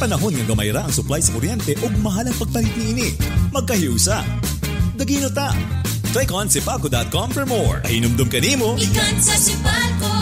panahon nga gamay ra ang supply sa kuryente ug mahal ang pagpalit niini. Magkahiusa. Dagino ta. Click on sipalco.com for more. Hinumdum ka nimo. Ikan sa Sipalco.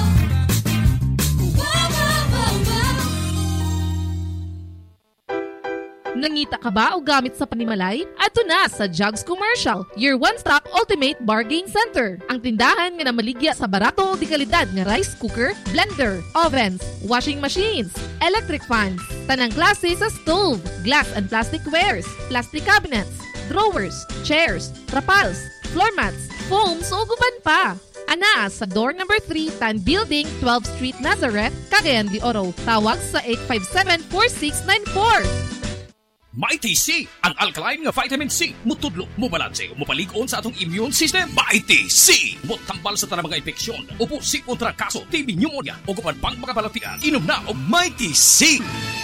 Nangita ka ba o gamit sa panimalay? Ato na sa Jugs Commercial, your one-stop ultimate bargain center. Ang tindahan nga namaligya sa barato o di kalidad nga rice cooker, blender, ovens, washing machines, electric fans, tanang klase sa stove, glass and plastic wares, plastic cabinets, drawers, chairs, trapals, floor mats, foams o guban pa. Anaa sa door number 3, Tan Building, 12th Street, Nazareth, Cagayan de Oro. Tawag sa 857-4694. Mighty C, ang alkaline nga vitamin C. Mutudlo, mubalanse, mupaligon sa atong immune system. Mighty C, mutambal sa tanang mga infeksyon. Upo si kontra kaso, TB pneumonia, o kupan pang mga balatian. Inom na o Mighty C.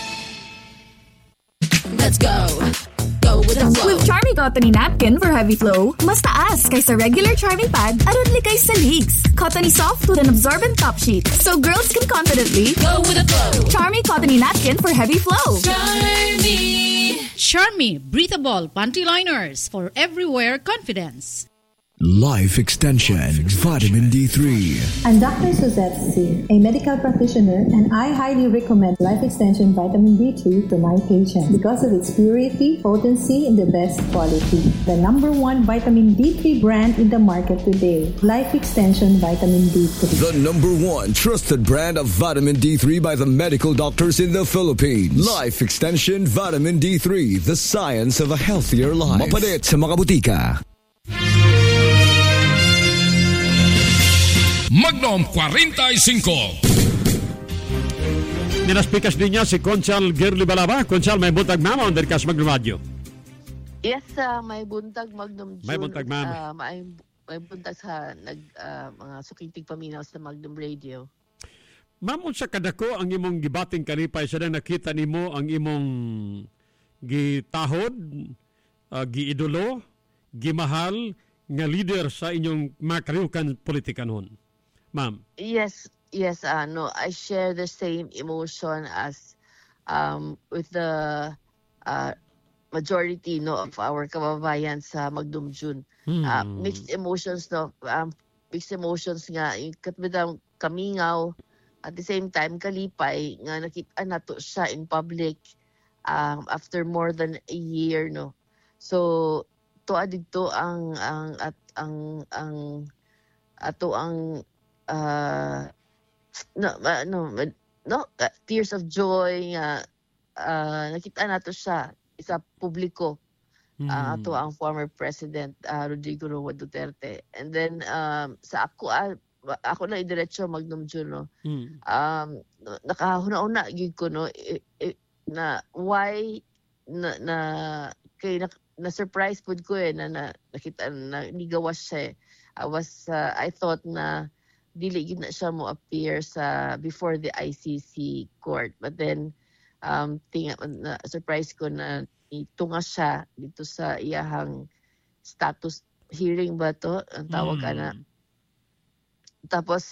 Let's go. Go with the flow. With Charmy Cottony Napkin for heavy flow, mas taas kaysa regular Charmy Pad aron likay sa leaks. Cottony soft with an absorbent top sheet, so girls can confidently Go with the flow. Charmy Cottony Napkin for heavy flow. Charmy breathable panty liners for everywhere confidence. Life Extension Vitamin D3. I'm Dr. Suzette C., a medical practitioner, and I highly recommend Life Extension Vitamin D3 to my patients because of its purity, potency, and the best quality. The #1 vitamin D3 brand in the market today, Life Extension Vitamin D3. The #1 trusted brand of vitamin D3 by the medical doctors in the Philippines. Life Extension Vitamin D3, the science of a healthier life. Mapalit sa mga butika. Magnum 45. Ninaspikas din niya si Conchal Girly Balaba. Conchal, may buntag mama on Derkas Magnum Radio. Yes, may buntag Magnum June. May buntag mama. May buntag sa mga sukitig paminaw sa Magnum Radio. Ma'am, unsa kadako ang imong gibating kanipay sa nakita nimo ang imong gitahod, giidolo, gimahal nga leader sa inyong makariukan politikanon? Ma'am. Yes, I share the same emotion as with the majority of our kababayan sa Magnum June. Mixed emotions mixed emotions nga katbidang kamingaw at the same time kalipay nga nakita nato siya in public after more than a year So tuwa dito ang tears of joy nga nakita nato siya isa publiko ato ang former President Rodrigo Roa Duterte. And then sa ako na idiretso Magnum June nakahuna-una gid ko na why na surprise pud ko na nakita na nigawas siya. I thought na dili gid na siya mo appear before the ICC court, but then na surprise ko na itunga siya dito sa iyahang status hearing ba to ang tawag na. Tapos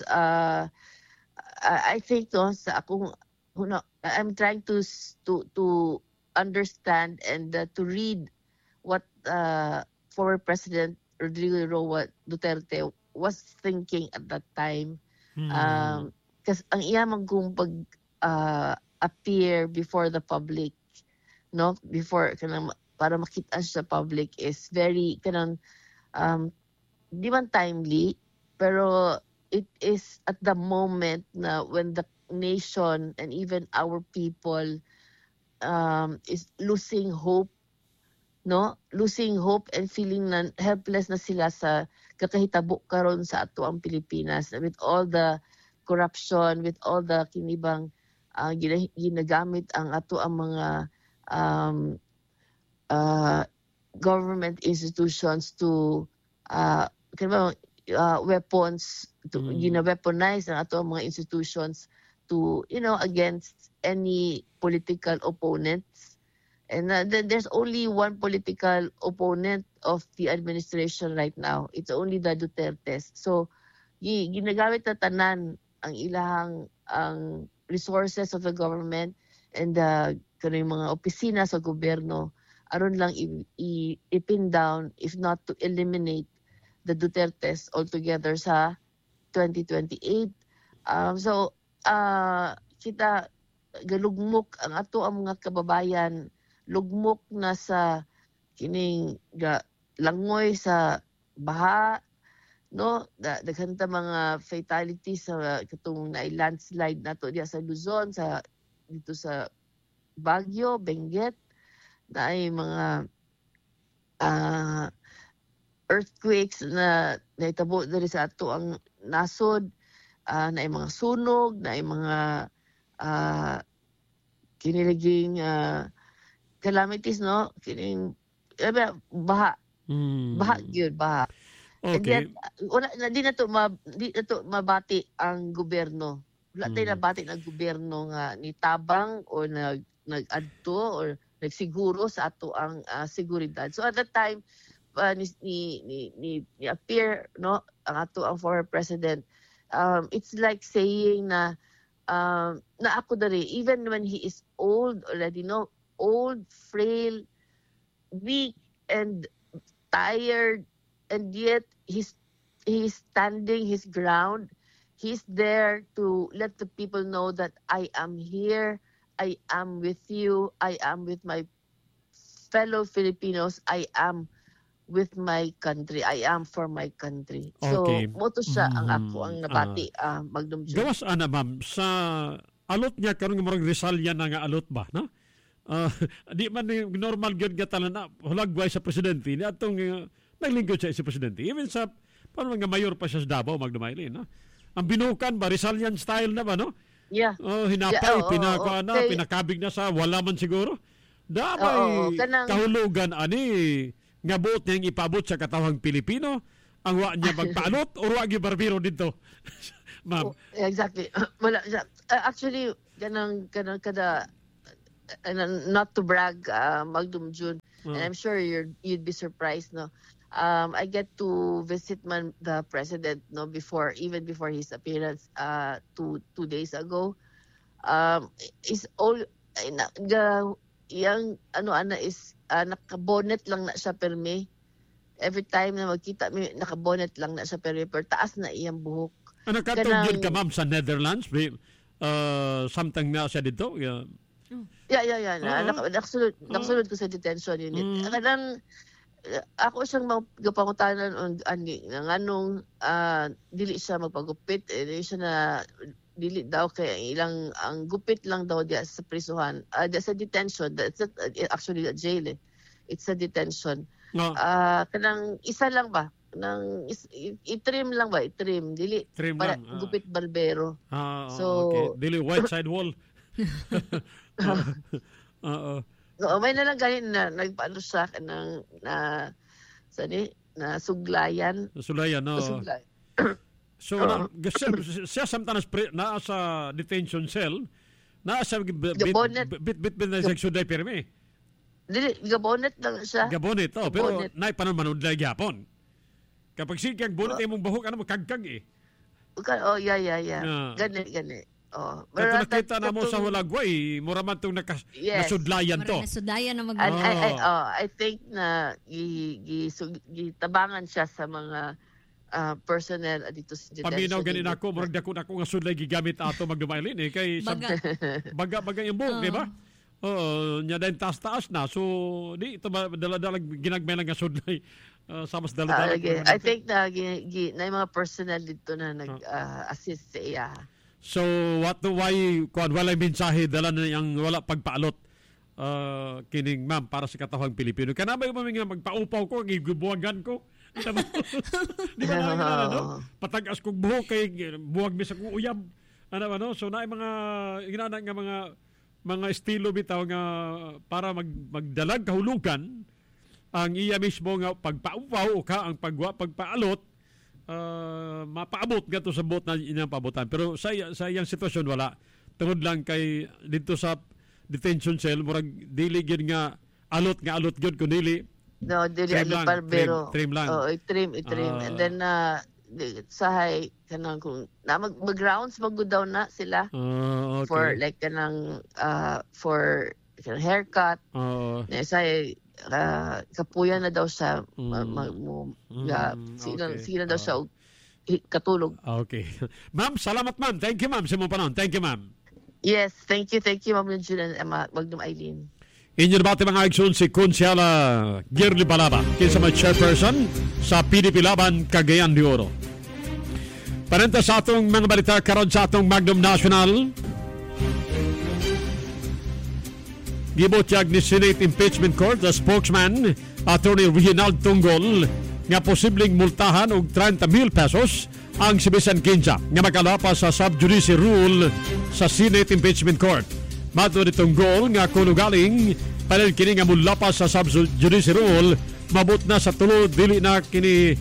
I think sa akong I'm trying to understand and to read what former President Rodrigo Roa Duterte was thinking at that time. Kasi ang iyamang kung appear before the public, before para makita siya public is very di man timely, pero it is at the moment na when the nation and even our people is losing hope, losing hope and feeling na helpless na sila sa kakahitabo karon sa ato ang Pilipinas with all the corruption, with all the kinibang ginagamit ang ato ang mga government institutions to weapons to gina-weaponize ang ato ang mga institutions to against any political opponents. And there's only one political opponent of the administration right now. It's only the Dutertes. So, ginagamit na tanan ang ilahang ang resources of the government and kano yung mga opisina sa gobyerno aron lang i-pin down, if not to eliminate the Dutertes altogether sa 2028. So kita galugmok ang ato ang mga kababayan, lugmok na sa kining langoy sa baha, no, daghan ta mga fatalities sa katong na landslide nato diya sa Luzon, dito sa Baguio, Benguet, na ay mga earthquakes na naitabo diri sa ato ang nasod, na ay mga sunog, na ay mga kiniliging calamities, no, kining baha. Baha yun, baha. Okay. And then, di na to mabati ang gobyerno. Wala tayo nabati ng gobyerno nga nitabang o nag-adto or nagsiguro sa ato ang seguridad. So at that time, ni appear, no, ang ato ang former president, it's like saying na ako dari, even when he is old already, no, old, frail, weak, and tired, and yet he's standing his ground. He's there to let the people know that I am here, I am with you, I am with my fellow Filipinos, I am with my country, I am for my country. Okay. So, moto siya ang ako ang nabati, Magdum June. Gawas ana ma'am, sa alot niya karon nga murag Rizalya na nga alot ba, no? Di man normal gyud nga talan na hulagway sa presidente ni atong naglingkod siya sa presidente. Even sa parang nga mayor pa siya sa Davao, Magdumaylin, no? Ang binukan ba Rizalian style na ba, no? Yeah. Hinapay, pinakabig na sa wala man siguro. Dabay kahulugan ani nga buot niyang ipabot sa katawang Pilipino ang wa niya magpaalot o wa gyud barbero dito. Ma'am. Exactly. Wala actually kanang kada not to brag, Magdum June, and I'm sure you'd be surprised, no. I get to visit the president, no, even before his appearance 2 days ago. Is all yang is nakabonet lang na siya permi. Every time na magkita nakabonet lang na siya permi, pero taas na iyang buhok. Ano katong ka ma'am sa Netherlands? Something na siya dito? Yeah. Nakasulod ko sa detention unit. Kanang ako siyang magpangutanan nganong dili siya magpagupit, dili siya na dili daw kay ang gupit lang daw diya sa prisuhan, sa detention. That's actually a jail. It's a detention. Kanang isa lang ba? Nang i-trim lang ba? I-trim. Dili trim para lang. gupit barbero. So okay. Dili white side wall. May na lang ganun na nagpaano siya na suglayan. Suglayan, no. So, siya sometimes na sa detention cell, na sa bit na sa suday permi. Dili, gabonet lang siya. Gabonet, pero naay pa naman unday gyapon. Kapag sige kang bonnet imong buhok magkagkag eh. Yeah. Gani. Pero nakita na mo sa hulagway, mura man itong nasudlayan to. Nasudlayan na I think na gitabangan siya sa mga personnel dito sa detention. Paminaw ganin ako, murag dako nga sudlay gigamit ato Magdumaylin kay baga yung buhok, di ba? Nya dahil taas-taas na. So, di ito dala-dala ginagmay lang nga sudlay sa mas dala-dala. I think na yung mga personnel dito na nag-assist sa iya. So, why walay mensahe dala na yung wala pagpaalot kining ma'am para sa katawang Pilipino? Kanabay mo nga magpaupaw ko, gibuwagan ko. Di ba na no? Patagas kong buhok kay buwag mi sa kong uyab. So, na mga ginana nga mga estilo bitaw nga para magdalag kahulugan ang iya mismo nga pagpaupaw o ka ang pagpaalot mapaabot gato sa bot na inyang paabotan. Pero sa iyang sitwasyon wala. Tungod lang kay dito sa detention cell murag dili gyud nga alot gyud kun dili. No, dili alot barbero. Trim lang. I-trim. And then sahay kanang kung na mag-rounds magud daw na sila Okay. for like kanang for haircut. Say kapuyan na daw siya sige na daw siya katulog. Okay. Ma'am, salamat ma'am. Thank you ma'am sa mong panahon. Thank you ma'am. Yes, thank you Ma'am Julian and Magnum Eileen. Inyo na bati mga aksyon si Konsyala Girly Balaba, kinsa may chairperson sa PDP Laban, Cagayan de Oro. Parenta sa atong mga balita karon sa atong Magnum National. Gibutyag ni Senate Impeachment Court the spokesman Attorney Reginald Tunggol nga posibleng multahan og 30,000 pesos ang si Bisan Kinja nga makalapas sa sub-judice rule sa Senate Impeachment Court. Mato ni Tunggol nga kung galing panel kini nga mulapas sa sub-judice rule, mabot na sa tulo dili na kini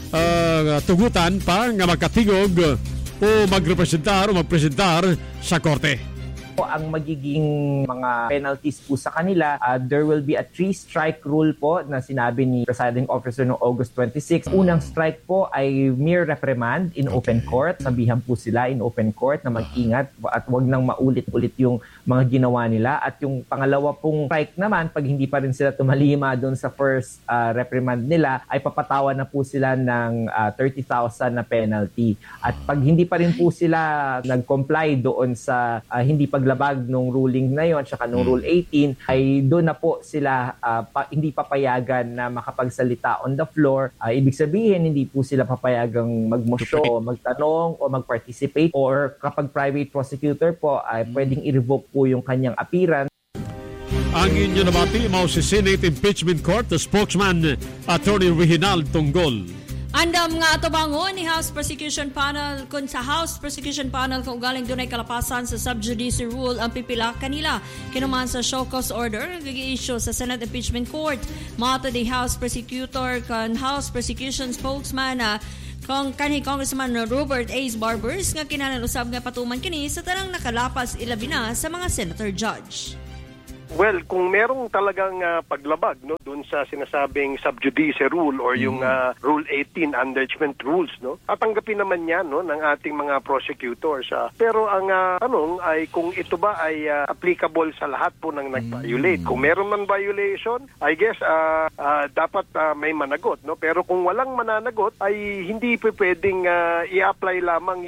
tugutan pa nga magkatingog o magrepresentar o magpresentar sa korte. Ang magiging mga penalties po sa kanila, there will be a 3-strike rule po na sinabi ni Presiding Officer noong August 26. Unang strike po ay mere reprimand in open court. Sabihan po sila in open court na mag-ingat at wag nang maulit-ulit yung mga ginawa nila. At yung pangalawa pong strike naman, pag hindi pa rin sila tumalima doon sa first reprimand nila, ay papatawan na po sila ng 30,000 na penalty. At pag hindi pa rin po sila nag-comply doon sa hindi paglabag nung ruling na yon tsaka nung Rule 18, ay doon na po sila hindi papayagan na makapagsalita on the floor. Ibig sabihin, hindi po sila papayagang magmosyo, magtanong o mag-participate, or kapag private prosecutor po, ay pwedeng i-revoke po yung kanyang appearance. Ang inyo nabati, mao si Senate Impeachment Court, the spokesman Attorney Reginald Tunggol. Andam nga atubangon ni House Prosecution Panel kung sa House Prosecution Panel kung galing dunay kalapasan sa sub-judice rule ang pipila kanila kinuman sa show cause order nag-i-issue sa Senate Impeachment Court. Mato di House Prosecutor kan House Prosecution Spokesman kung kanhi Congressman Robert A. Barbers nga kinahanglan nga patuman kini sa tanang nakalapas ilabi na sa mga senator judge. Well, kung merong talagang paglabag doon sa sinasabing sub-judice rule or yung Rule 18 underjudgment rules, tatanggapin naman yan ng ating mga prosecutors. Pero ang tanong ay kung ito ba ay applicable sa lahat po ng nag-violate. Kung meron man violation, I guess dapat may managot. Pero kung walang mananagot, ay hindi pwedeng i-apply lamang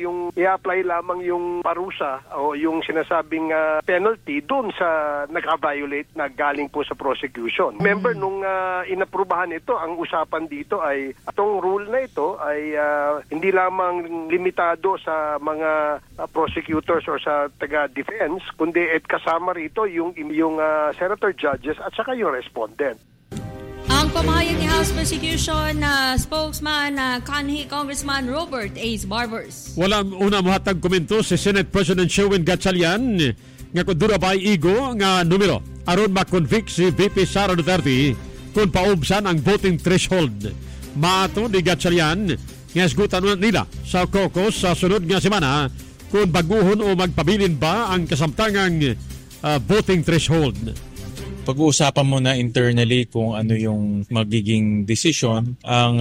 yung parusa o yung sinasabing penalty doon sa nag-violate na galing po sa prosecution. Remember, nung inaprubahan ito, ang usapan dito ay itong rule na ito ay hindi lamang limitado sa mga prosecutors or sa taga-defense, kundi kasama rito yung senator judges at saka yung respondent. Ang pamahayag ni House Prosecution spokesman kanhi Congressman Robert A. Barbers. Walang una mohatag komento si Senate President Sherwin Gatchalian nga kung dura ba igo nga numero aron ma-convict si VP Sara Duterte kung paubsan ang voting threshold. Maato ni Gatchalian nga isgutan nila sa caucus sa sunod nga semana kung baguhon o magpabilin ba ang kasamtangang voting threshold. Pag-uusapan mo na internally kung ano yung magiging decision. Ang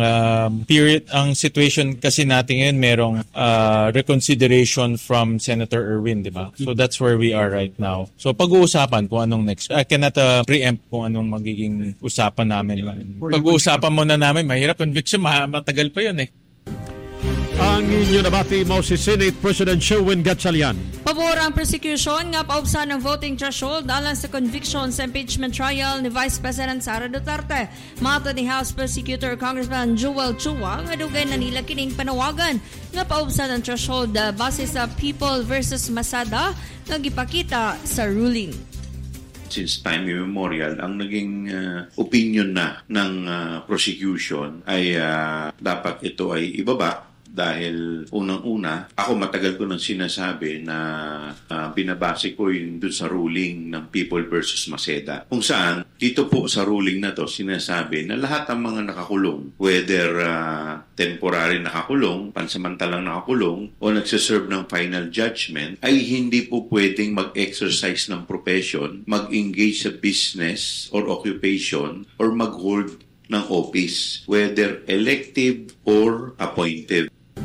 situation kasi natin ngayon merong reconsideration from Senator Erwin, di ba? So that's where we are right now. So pag-uusapan kung anong next. I cannot preempt kung anong magiging usapan namin. Pag-uusapan mo na namin, mahirap conviction, matagal pa yun eh. Ang inyo nabati mo si Senate President Sherwin Gatchalian. Pabor ang prosecution nga paubsan ng voting threshold alang sa conviction sa impeachment trial ni Vice President Sara Duterte. Mato ni House Prosecutor Congressman Joel Chua nga dugay na nila kining panawagan nga paubsan ang threshold base sa People versus Masada nga gipakita sa ruling. Since time immemorial, ang naging opinion na ng prosecution ay dapat ito ay ibaba. Dahil unang-una, ako matagal ko nang sinasabi na binabase ko yung dun sa ruling ng People versus Maseda. Kung saan, dito po sa ruling na to, sinasabi na lahat ng mga nakakulong, whether temporary nakakulong, pansamantalang nakakulong, o nagsiserve ng final judgment, ay hindi po pwedeng mag-exercise ng profession, mag-engage sa business or occupation, or mag-hold ng office, whether elective or appointed.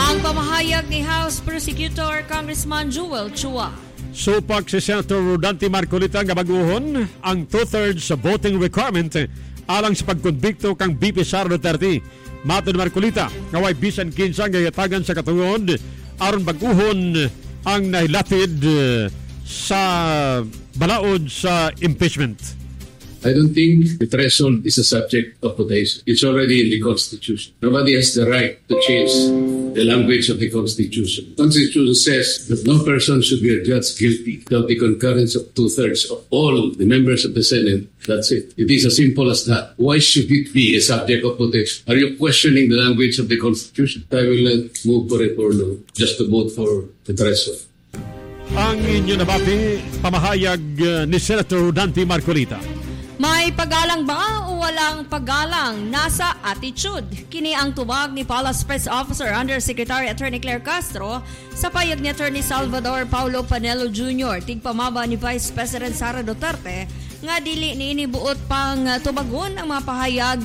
Ang pamahayag ni House Prosecutor Congressman Joel Chua. Supak si Senator Rodante Marcolita nga baguhon ang 2/3 sa voting requirement alang sa pagkonbikto kang BP Sara Duterte. Mato ni Marcolita, ngaway bisan kinsa nga yatagan sa katungod aron baguhon ang nahilatid sa balaod sa impeachment. I don't think the threshold is a subject of potation. It's already in the Constitution. Nobody has the right to change the language of the Constitution. The Constitution says that no person should be adjudged guilty without the concurrence of 2/3 of all the members of the Senate. That's it. It is as simple as that. Why should it be a subject of potation? Are you questioning the language of the Constitution? I will not move for it or no, just to vote for the threshold. Ang inyo nabati, pamahayag ni Senator Rodante Marcolita. May paggalang ba o walang paggalang? Nasa attitude. Kini ang tubag ni Palace Press Officer Undersecretary Attorney Claire Castro sa payag ni Attorney Salvador Paulo Panelo Jr. tigpamaba ni Vice President Sara Duterte nga dili niini buot pang tubagon ang mga pahayag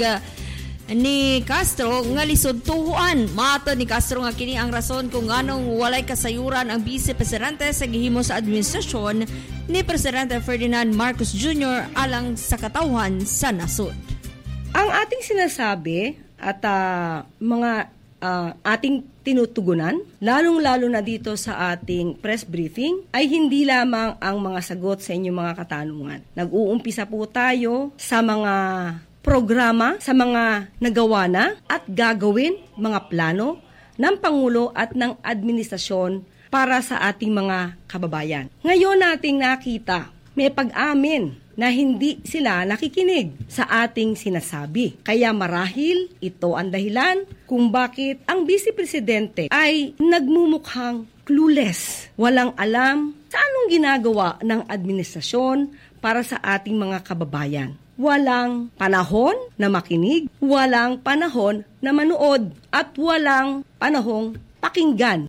ni Castro nga lisod tuhuan. Mato ni Castro nga kini ang rason kung anong walay kasayuran ang Vice Presidente sa gihimo sa administrasyon ni Presidente Ferdinand Marcos Jr. alang sa katawhan sa nasod. Ang ating sinasabi at mga ating tinutugunan, lalong-lalo na dito sa ating press briefing, ay hindi lamang ang mga sagot sa inyong mga katanungan. Nag-uumpisa po tayo sa mga programa, sa mga nagawa na at gagawin mga plano ng Pangulo at ng administrasyon para sa ating mga kababayan. Ngayon nating nakita, may pag-amin na hindi sila nakikinig sa ating sinasabi. Kaya marahil ito ang dahilan kung bakit ang Vice Presidente ay nagmumukhang clueless. Walang alam sa anong ginagawa ng administrasyon para sa ating mga kababayan. Walang panahon na makinig, walang panahon na manood, at walang panahong pakinggan.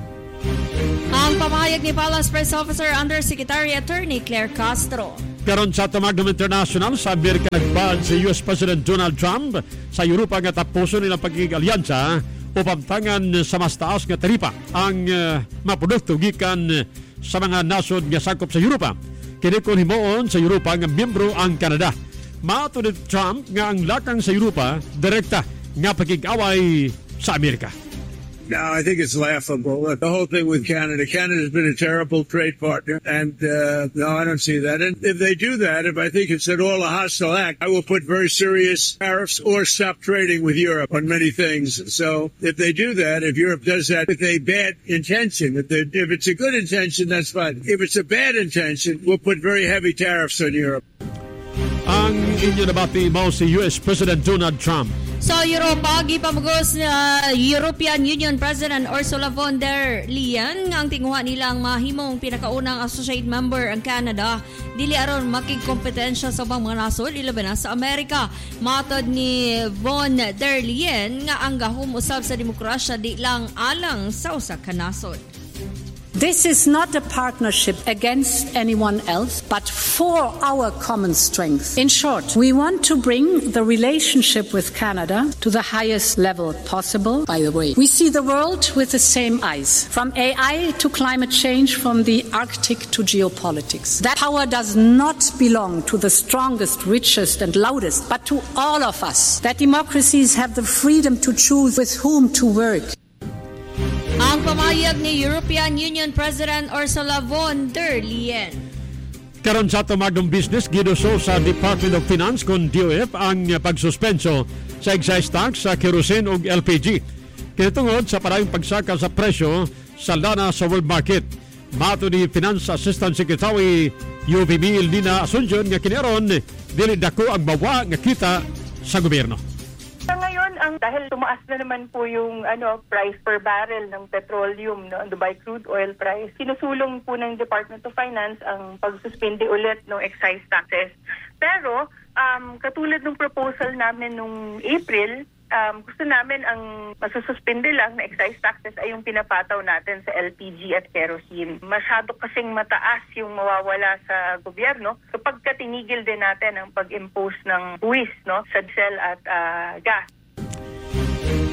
Ang pamahayag ni Palace Press Officer Undersecretary Attorney Claire Castro. Karon sa Tamagdom International, sa Amerika nagbad si US President Donald Trump sa Europa nga tapuso nilang pagkig-alyansa o pamtangan sa mas taas nga taripa ang maprodukto gikan sa mga nasod nga sakop sa Europa. Kini kon himuon sa Europa nga miyembro ang Canada. Mato ni Trump nga ang lakang sa Europa direkta nga pagkig-away sa Amerika. No, I think it's laughable. The whole thing with Canada. Canada's been a terrible trade partner, and no, I don't see that. And if they do that, if I think it's at all a hostile act, I will put very serious tariffs or stop trading with Europe on many things. So if they do that, if Europe does that with a bad intention, if it's a good intention, that's fine. If it's a bad intention, we'll put very heavy tariffs on Europe. Ang inyo nabati mo si US President Donald Trump. Sa Europa, gipamugos na European Union President Ursula von der Leyen nga ang tinguha nilang mahimong pinakaunang associate member ang Canada dili aron makigkompetensya sa ubang mga nasod ilaban na sa Amerika. Matod ni von der Leyen nga ang gahum usab sa demokrasya di lang alang sa usa ka nasod. This is not a partnership against anyone else, but for our common strength. In short, we want to bring the relationship with Canada to the highest level possible. By the way, we see the world with the same eyes, from AI to climate change, from the Arctic to geopolitics. That power does not belong to the strongest, richest, and loudest, but to all of us. That democracies have the freedom to choose with whom to work. Ang pamayag ni European Union President Ursula von der Leyen. Karon sa Tamagdom Business, giduso sa Department of Finance kung DOF ang pagsuspenso sa excise tax sa kerosene ug LPG. Kinitungod sa parayong pagsaka sa presyo sa lana sa world market. Mato ni Finance Assistant Secretary UVP Lina Asuncion nga kiniaron dili dako ang bawa nga kita sa gobyerno. Ngayon, dahil tumaas na naman po yung price per barrel ng petroleum, ang Dubai crude oil price, sinusulong po ng Department of Finance ang pagsuspende ulit ng excise taxes. Pero, katulad ng proposal namin nung April, gusto namin ang masususpende lang na excise taxes ay yung pinapataw natin sa LPG at kerosene. Masyado kasing mataas yung mawawala sa gobyerno kapag tinigil din natin ang pag-impose ng buwis sa diesel at gas.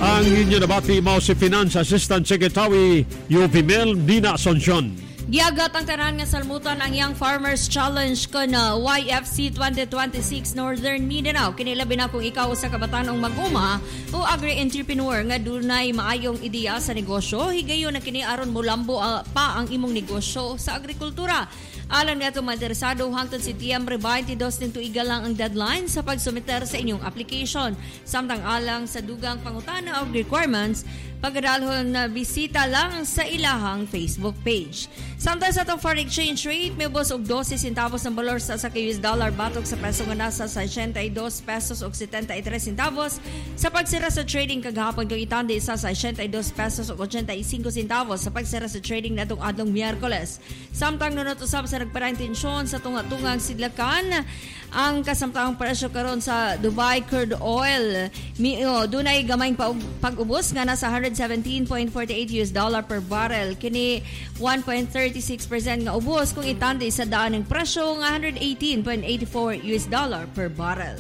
Ang inyo nabati mo si Finance Assistant Secretary UPMEL Dina Asuncion. Giagat ang tanan nga salmutan ang Young Farmers Challenge na YFC 2026 Northern Mindanao. Kinilabi na kung ikaw sa kabatanong mag-uma o agri-entrepreneur nga dunay maayong ideya sa negosyo, higayon na kini aron molambo pa ang imong negosyo sa agrikultura. Alam niya itong interesado hangtod si Tiambre 22 ng tuiga lang ang deadline sa pagsumiter sa inyong application. Samtang alang sa dugang pangutana o requirements, pagdalhon na bisita lang sa ilahang Facebook page. Samtang sa itong foreign exchange rate, may bus og 12 centavos ng balor sa US dollar batok sa peso nga nasa 62 pesos og 73 centavos. Sa pagsira sa trading kagahapon kang itandi sa 62 pesos og 85 centavos sa pagsira sa trading na itong adlong Miyerkules. Samtang nunot-usab sa nagparang tensyon sa tunga-tungang sidlakan, ang kasamtang presyo karon sa Dubai crude oil dunay gamayng pag-ubos nga nasa $117.48 per barrel. Kini 1.36% nga ubos kung itandi sa daan ng presyo nga $118.84 per barrel.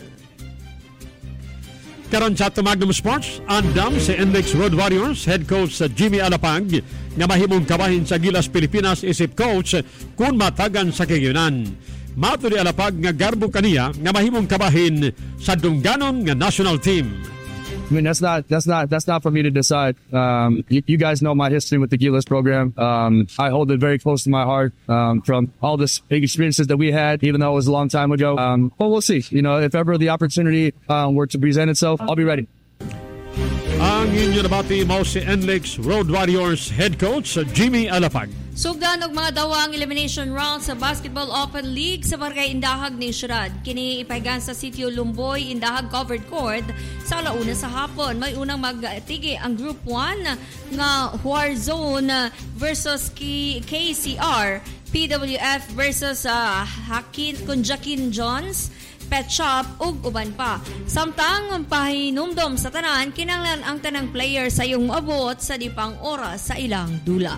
Karon sa Magnum Sports, andam si Index Road Warriors head coach sa Jimmy Alapag nga mahimong kabahin sa Gilas Pilipinas isip coach kung matagan sa kayunan. Mato ni Alapag nga garbo kaniya nga mahimong kabahin sa dungganon nga national team. I mean, that's not for me to decide. You guys know my history with the Gilas program. I hold it very close to my heart from all the big experiences that we had, even though it was a long time ago. But we'll see. You know, if ever the opportunity were to present itself, I'll be ready. Ang inyo nabati mo si NLEX Road Warriors head coach Jimmy Alapag. Sugdan og mga dawang elimination round sa Basketball Open League sa Barangay Indahag ni Syudad. Kini ipahigan sa Sitio Lumboy, Indahag covered court sa alauna sa hapon. May unang magtigi ang Group 1 nga Warzone versus KCR, PWF versus Kunjakin Jones, Pet Shop ug uban pa. Samtang pahinumdom sa tanan, kinahanglan ang tanang player sa iyong moabot sa dipang oras sa ilang dula.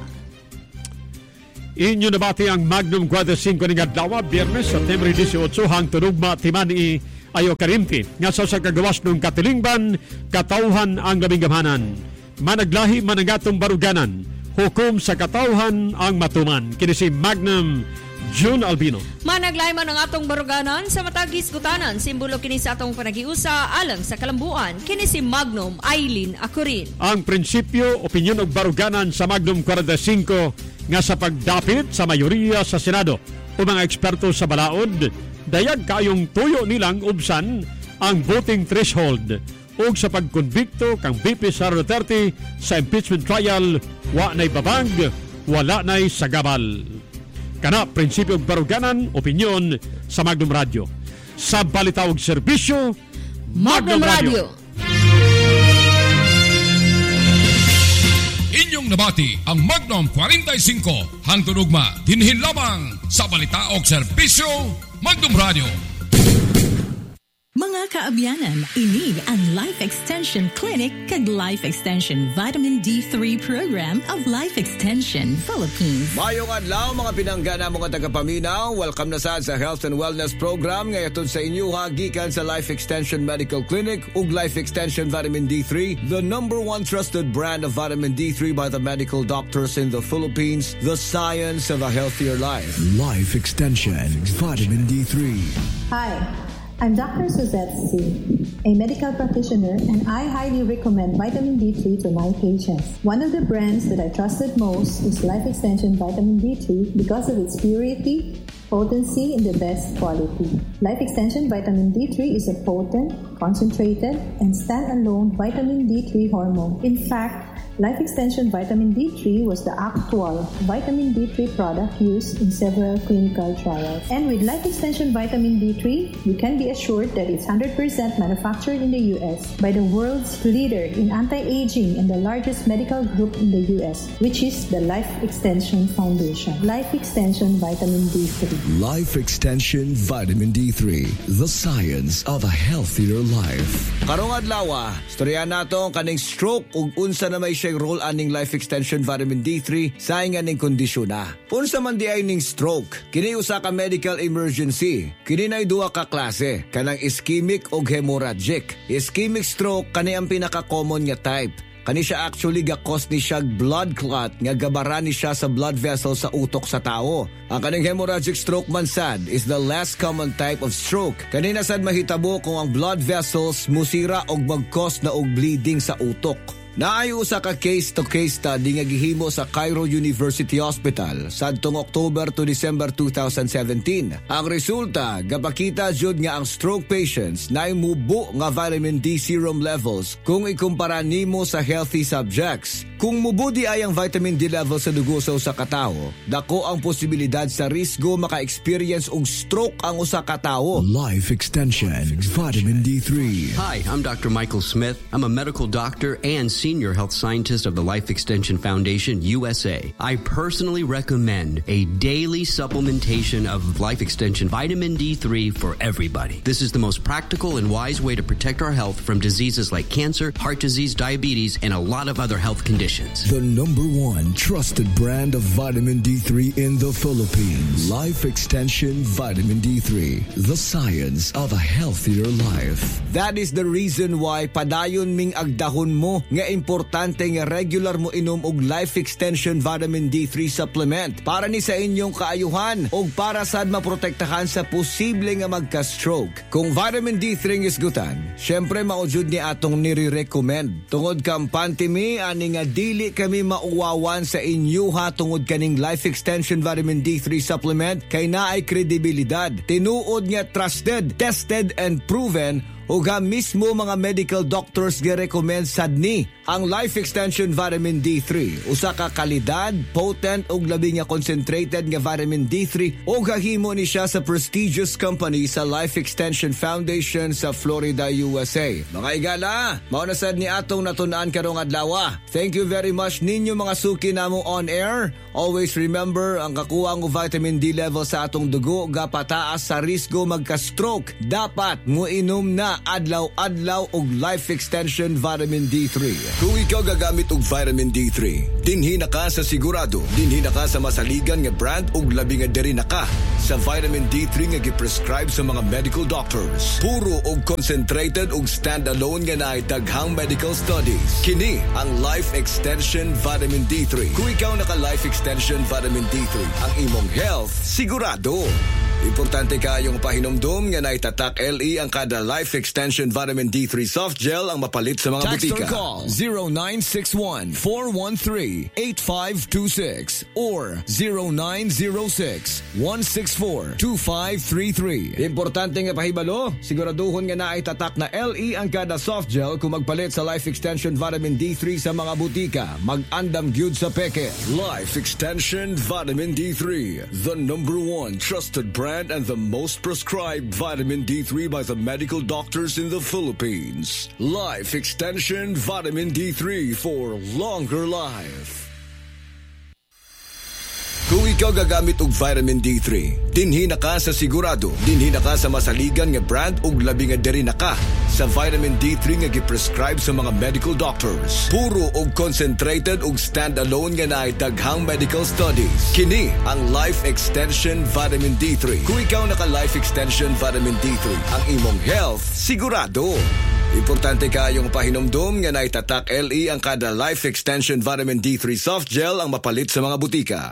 Inyo nabati ang Magnum Quadra 5 ni Gadlawa, Biyernes, September 18, hangtod ugma Timani Ayo Karimti. Nga sa kagawas ng katilingban, katauhan ang labing gamhanan. Managlahi managatong baruganan, hukom sa katauhan ang matuman. Kini si Magnum June Albino. Managlahi man ang atong baruganan sa matag hiskutanan. Simbolo kini sa atong panagiusa alang sa kalambuan. Kini si Magnum Aileen Acurin. Ang prinsipyo, opinyon og baruganan sa Magnum 45 nga sa pagdapit sa mayoriya sa Senado o mga eksperto sa balaod, dayag kayong tuyo nilang ubsan ang voting threshold o sa pagkonbikto kang BP Sara Duterte sa impeachment trial, wa na'y babag, wala na'y sagabal. Kana, prinsipyo og baruganan, opinyon sa Magnum Radio. Sa balita og serbisyo, Magnum Radio. Inyong nabati ang Magnum 45 hangtod ugma dinhin lamang sa balita og serbisyo Magnum Radio. Mga kaabyanan, ini ang Life Extension Clinic kag Life Extension Vitamin D3 Program of Life Extension Philippines. Mayong adlaw mga pinangga na mga tagapaminaw, welcome na sa Health and Wellness Program ngayon sa inyo gikan sa Life Extension Medical Clinic ug Life Extension Vitamin D3, the #1 trusted brand of vitamin D3 by the medical doctors in the Philippines, the science of a healthier life. Life Extension Vitamin D3. Hi, I'm Dr. Suzette C., a medical practitioner, and I highly recommend vitamin D3 to my patients. One of the brands that I trusted most is Life Extension Vitamin D3 because of its purity, potency, and the best quality. Life Extension Vitamin D3 is a potent, concentrated, and stand-alone vitamin D3 hormone. In fact, Life Extension Vitamin D3 was the actual vitamin D3 product used in several clinical trials. And with Life Extension Vitamin D3, you can be assured that it's 100% manufactured in the U.S. by the world's leader in anti-aging and the largest medical group in the U.S., which is the Life Extension Foundation. Life Extension Vitamin D3. Life Extension Vitamin D3, the science of a healthier life. Karong adlaw, storya nato kaning stroke ug unsa na may siya role aning Life Extension Vitamin D3 sa aning kondisyon na. Unsa man di ay ning stroke, kini usa ka medical emergency. Kini nay duha ka klase, kanang ischemic ug hemorrhagic. Ischemic stroke kani ang pinaka-common nga type. Kani siya actually gakos ni siya blood clot nga gabaran ni siya sa blood vessel sa utok sa tao. Ang kaning hemorrhagic stroke man sad is the less common type of stroke. Kanina sad mahitabo kung ang blood vessels musira og mag-cause na og bleeding sa utok. Naayo sa ka case-to-case study nga gihimo sa Cairo University Hospital sadtong October to December 2017. Ang resulta, gapakita jud nga ang stroke patients naay mubo nga vitamin D serum levels kung ikumpara nimo sa healthy subjects. Kung mubudi ay ang vitamin D level sa dugo sa usa ka tawo, dako ang posibilidad sa risgo maka-experience og stroke ang usa ka tawo. Life Extension Vitamin D3. Hi, I'm Dr. Michael Smith. I'm a medical doctor and Senior Health Scientist of the Life Extension Foundation, USA. I personally recommend a daily supplementation of Life Extension Vitamin D3 for everybody. This is the most practical and wise way to protect our health from diseases like cancer, heart disease, diabetes, and a lot of other health conditions. The #1 trusted brand of vitamin D3 in the Philippines. Life Extension Vitamin D3. The science of a healthier life. That is the reason why padayon ming agdahon mo nga importante nga regular mo inom og Life Extension Vitamin D3 supplement para ni sa inyong kaayuhan o para sad maprotektahan sa posible nga magka-stroke. Kung vitamin D3 is gutan, syempre maujud ni atong nire-recommend. Tungod kampante mi ani nga dili kami mauwawan sa inyuha tungod kaning Life Extension Vitamin D3 supplement kay naay kredibilidad. Tinuod nga trusted, tested and proven o ga mismo mga medical doctors ga-recommend sad ni ang Life Extension Vitamin D3. Usa ka kalidad, potent ug labi nga concentrated nga vitamin D3 o gahimo ni siya sa prestigious company sa Life Extension Foundation sa Florida, USA. Mga igala, mao na sad ni atong natun-an karong adlaw. Thank you very much ninyo mga suki namo on air. Always remember ang kakuha ng vitamin D level sa atong dugo gapataas sa risgo magka-stroke. Dapat mo inom na adlaw-adlaw og Life Extension Vitamin D3. Kung ikaw gagamit og vitamin D3, dinhi na ka sa sigurado, dinhi na ka sa masaligan nga brand ug labi nga diri na ka sa vitamin D3 nga giprescribe sa mga medical doctors. Puro og concentrated ug standalone nga naay daghang medical studies. Kini ang Life Extension Vitamin D3. Kung ikaw naka Life Extension Vitamin D3, ang imong health sigurado. Importante kayong pahinomdom nga naitatak LE ang kada Life Extension Vitamin D3 Soft Gel ang mapalit sa mga Text butika. or call 0961-413-8526 or 0906-164-2533. Importante nga pahibalo, siguraduhon nga naitatak na LE ang kada soft gel kung magpalit sa Life Extension Vitamin D3 sa mga butika. Mag-andam gyud sa peke. Life Extension Vitamin D3, the #1 trusted brand and the most prescribed vitamin D3 by the medical doctors in the Philippines. Life Extension Vitamin D3 for longer life. Kung ikaw gagamit og vitamin D3, dinhi na ka sa sigurado, dinhi na ka sa masaligan nga brand ug labi nga diri na ka sa vitamin D3 nga giprescribe sa mga medical doctors. Puro og concentrated ug standalone nga naay daghang medical studies. Kini ang Life Extension Vitamin D3. Kung ikaw naka Life Extension Vitamin D3, ang imong health sigurado. Importante kayong pahinomdom nga naitatak LE ang kada Life Extension Vitamin D3 Soft Gel ang mapalit sa mga butika.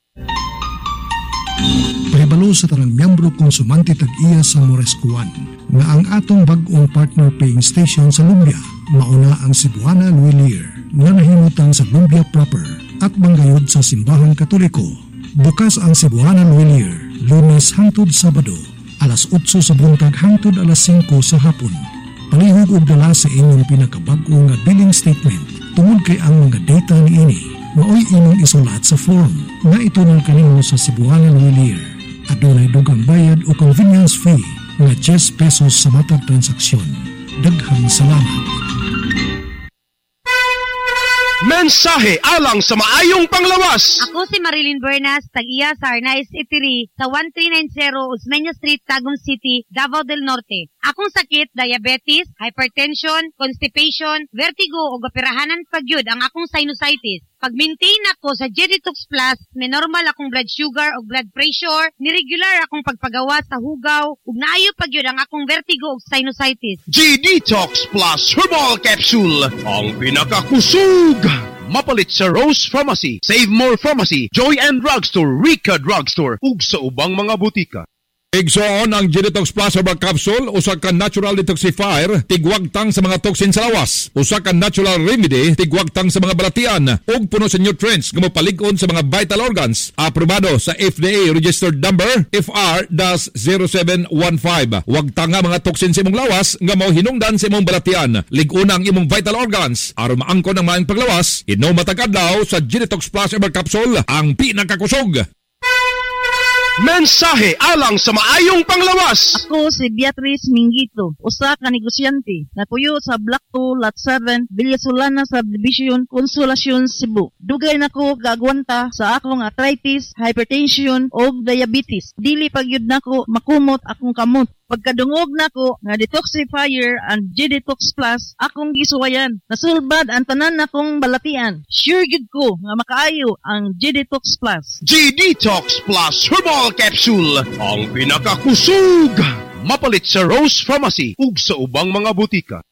Pahibalo sa tanang miyembro konsumante tag-iya sa Morescuan nga ang atong bag-ong partner paying station sa Lumbia mauna ang Cebuana Luilier nga nahimutan sa Lumbia proper at banggayod sa Simbahan Katoliko. Bukas ang Cebuana Luilier Lunes hangtod Sabado alas 8 sa buntag hangtod alas 5 sa hapon. Palihog og dala sa inyong pinakabag-o nga billing statement tungod kay ang mga data niini maoy imong isulat sa form nga itunol kanimo sa Cebuana Luilier. Adunay dugang bayad o convenience fee nga 10 pesos sa matag transaksyon. Daghang salamat. Mensahe alang sa maayong panglawas. Ako si Marilyn Bernas, tag-iya sa Arnaiz Eatery sa 1390 Osmeña Street, Tagum City, Davao del Norte. Akong sakit, diabetes, hypertension, constipation, vertigo o operahanan pagyud ang akong sinusitis. Pag-maintain ako sa G-Detox Plus, may normal akong blood sugar o blood pressure, niregular akong pagpagawa sa hugaw, ug naayo pagyud ang akong vertigo o sinusitis. G-Detox Plus Herbal Capsule, ang pinakakusog. Mapalit sa Rose Pharmacy, Save More Pharmacy, Joy and Drugstore, Rica Drugstore, ug sa ubang mga butika. Igsoon ang G-Detox Plus Herbal Capsule, usa ka natural detoxifier, tigwagtang sa mga toxin sa lawas. Usa ka natural remedy, tigwagtang sa mga balatian, ug puno sa nutrients nga mopalig-on sa mga vital organs. Aprobado sa FDA registered number FR-0715. Wagtang nga mga toxin sa imong lawas nga mao hinungdan sa imong balatian. Lig-una ang imong vital organs aron maangkon ang maayong paglawas. Inom matag adlaw sa G-Detox Plus Herbal Capsule, ang pinakakusog. Mensahe alang sa maayong panglawas. Ako si Beatrice Mingito, usa ka negosyante, napuyo sa Block 2, Lot 7, Villasolana Subdivision, Consolacion, Cebu. Dugay nako gagwanta sa akong arthritis, hypertension o diabetes. Dili pagyud nako makumot akong kamot. Pagkadungog nako nga detoxifier and G-Detox Plus, akong gisuwayan. Nasulbad ang tanan nakong balatian. Sure gid ko nga makaayo ang G-Detox Plus. G-Detox Plus Herbal Capsule, ang pinakakusog. Mapalit sa Rose Pharmacy ug sa ubang mga butika.